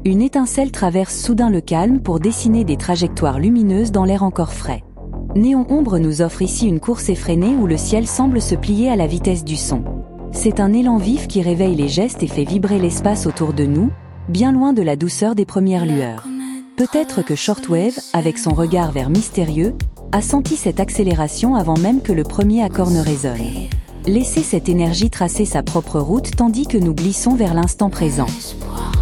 Une étincelle traverse soudain le calme pour dessiner des trajectoires lumineuses dans l'air encore frais. Néon Ombre nous offre ici une course effrénée où le ciel semble se plier à la vitesse du son. C'est un élan vif qui réveille les gestes et fait vibrer l'espace autour de nous, bien loin de la douceur des premières lueurs. Peut-être que Shortwave, avec son regard vert mystérieux, a senti cette accélération avant même que le premier accord ne résonne. Laissez cette énergie tracer sa propre route tandis que nous glissons vers l'instant présent.